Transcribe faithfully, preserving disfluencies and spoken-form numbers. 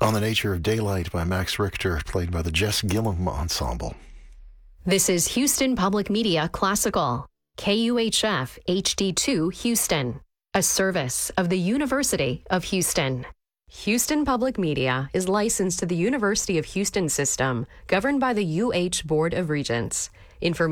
On the Nature of Daylight by Max Richter, played by the Jess Gillum Ensemble. This is Houston Public Media Classical, K U H F H D two Houston, a service of the University of Houston. Houston Public Media is licensed to the University of Houston system, governed by the U H Board of Regents. Information